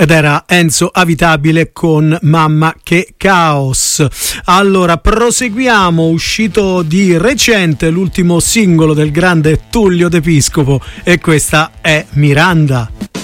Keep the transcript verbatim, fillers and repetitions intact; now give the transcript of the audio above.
ed era Enzo Avitabile con Mamma che caos. Allora proseguiamo, uscito di recente l'ultimo singolo del grande Tullio De Piscopo, e questa è Miranda.